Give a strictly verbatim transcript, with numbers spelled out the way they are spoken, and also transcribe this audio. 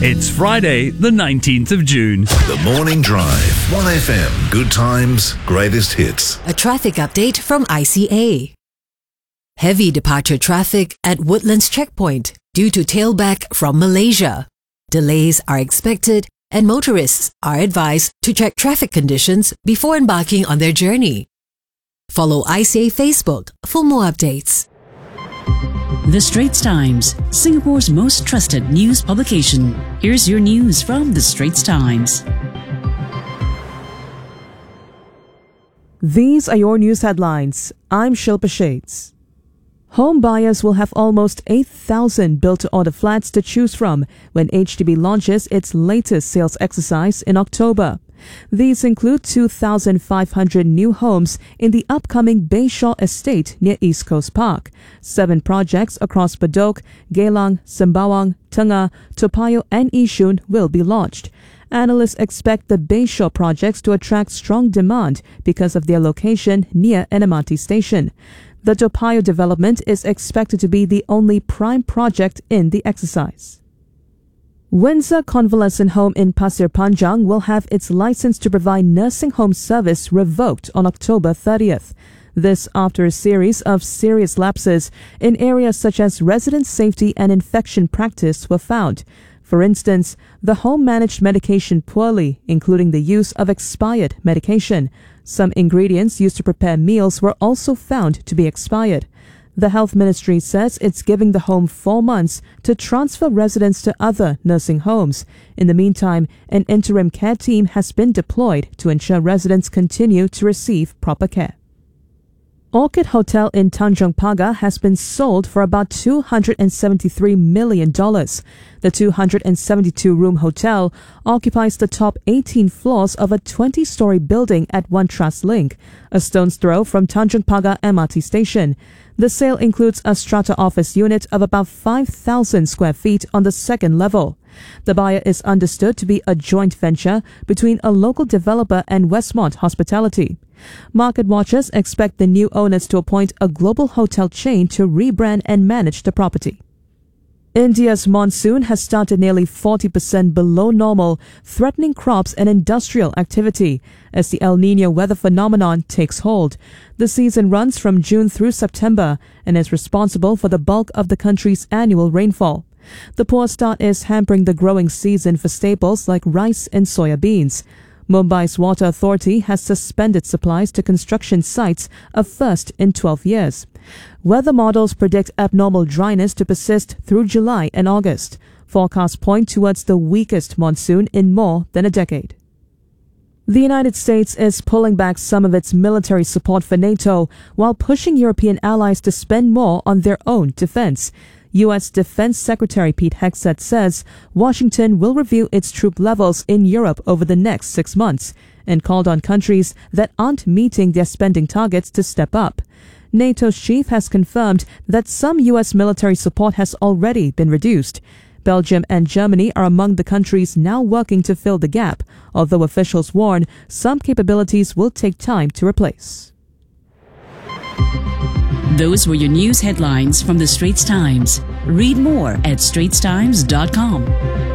It's Friday, the nineteenth of June. The Morning Drive. one F M. Good times, greatest hits. A traffic update from I C A. Heavy departure traffic at Woodlands Checkpoint due to tailback from Malaysia. Delays are expected and motorists are advised to check traffic conditions before embarking on their journey. Follow I C A Facebook for more updates. The Straits Times, Singapore's most trusted news publication. Here's your news from The Straits Times. These are your news headlines. I'm Shilpa Shades. Home buyers will have almost eight thousand built-to-order flats to choose from when H D B launches its latest sales exercise in October. These include two thousand five hundred new homes in the upcoming Bayshore Estate near East Coast Park. Seven projects across Bedok, Geylang, Sembawang, Tengah, Toa Payoh and Yishun will be launched. Analysts expect the Bayshore projects to attract strong demand because of their location near an M R T station. The Toa Payoh development is expected to be the only prime project in the exercise. Windsor Convalescent Home in Pasir Panjang will have its license to provide nursing home service revoked on October thirtieth. This after a series of serious lapses in areas such as resident safety and infection practice were found. For instance, the home managed medication poorly, including the use of expired medication. Some ingredients used to prepare meals were also found to be expired. The Health Ministry says it's giving the home four months to transfer residents to other nursing homes. In the meantime, an interim care team has been deployed to ensure residents continue to receive proper care. Orchid Hotel in Tanjong Pagar has been sold for about two hundred seventy-three million dollars. The two hundred seventy-two room hotel occupies the top eighteen floors of a twenty-story building at One Trust Link, a stone's throw from Tanjong Pagar M R T station. The sale includes a strata office unit of about five thousand square feet on the second level. The buyer is understood to be a joint venture between a local developer and Westmont Hospitality. Market watchers expect the new owners to appoint a global hotel chain to rebrand and manage the property. India's monsoon has started nearly forty percent below normal, threatening crops and industrial activity as the El Niño weather phenomenon takes hold. The season runs from June through September and is responsible for the bulk of the country's annual rainfall. The poor start is hampering the growing season for staples like rice and soya beans. Mumbai's Water Authority has suspended supplies to construction sites, a first in twelve years. Weather models predict abnormal dryness to persist through July and August. Forecasts point towards the weakest monsoon in more than a decade. The United States is pulling back some of its military support for NATO while pushing European allies to spend more on their own defense. U S Defense Secretary Pete Hegseth says Washington will review its troop levels in Europe over the next six months and called on countries that aren't meeting their spending targets to step up. NATO's chief has confirmed that some U S military support has already been reduced. Belgium and Germany are among the countries now working to fill the gap, although officials warn some capabilities will take time to replace. Those were your news headlines from The Straits Times. Read more at straits times dot com.